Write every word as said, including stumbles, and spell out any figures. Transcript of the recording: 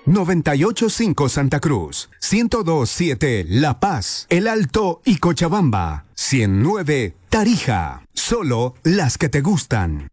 noventa y ocho punto cinco Santa Cruz, ciento dos punto siete La Paz, El Alto y Cochabamba, ciento nueve Tarija. Solo las que te gustan.